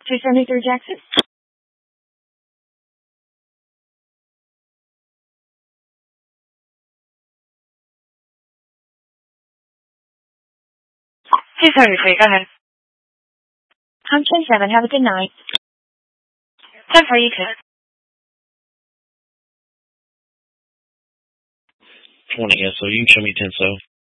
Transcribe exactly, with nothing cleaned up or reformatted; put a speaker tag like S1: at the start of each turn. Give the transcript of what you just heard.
S1: two seventy-three Jackson.
S2: two seventy-three, go ahead.
S1: I'm ten seven. Have a good night.
S2: ten four, you too.
S3: twenty S O, you can show me ten S O.